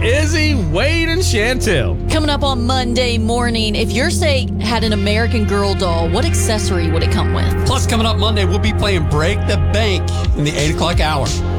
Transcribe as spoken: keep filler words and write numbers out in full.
Izzy, Wade, and Chantel. Coming up on Monday morning, if your say had an American Girl doll, what accessory would it come with? Plus, coming up Monday, we'll be playing Break the Bank in the eight o'clock hour.